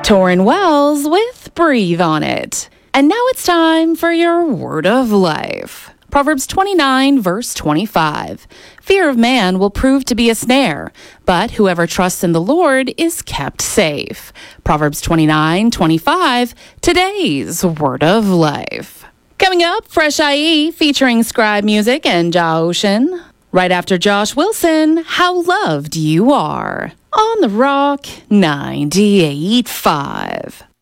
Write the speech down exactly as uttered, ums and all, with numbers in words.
Torrin Wells with Breathe on It. And now it's time for your word of life. Proverbs twenty-nine, verse twenty-five. Fear of man will prove to be a snare, but whoever trusts in the Lord is kept safe. Proverbs twenty-nine, twenty-five, today's word of life. Coming up, Fresh I E featuring Scribe Music and Ja Ocean. Right after Josh Wilson, How Loved You Are. On the Rock ninety-eight point five.